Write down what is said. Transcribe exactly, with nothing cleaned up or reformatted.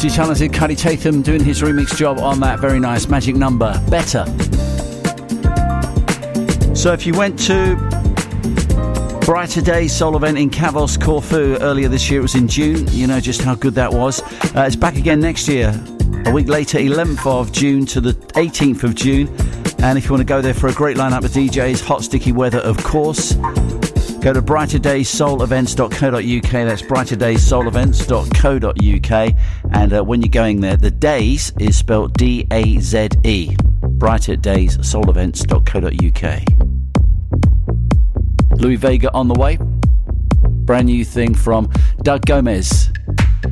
multi-talented Cuddy Tatham doing his remix job on that very nice Magic Number, Better. So if you went to Brighter Days Soul event in Kavos, Corfu earlier this year, it was in June, you know just how good that was. Uh, it's back again next year, a week later, eleventh of June to the eighteenth of June. And if you want to go there for a great lineup of D Js, hot sticky weather of course, go to brighter days soul events dot co dot uk. That's brighter days soul events dot co dot uk. And uh, when you're going there, the days is spelled D A Z E. brighter days soul events dot co dot uk. Louis Vega on the way. Brand new thing from Doug Gomez.